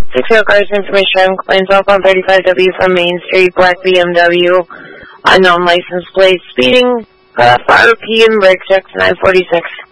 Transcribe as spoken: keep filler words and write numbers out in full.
six oh cars information, claims off on thirty-five W from Main Street, black B M W, unknown license plate, speeding, uh, R P and brake checks, nine forty-six.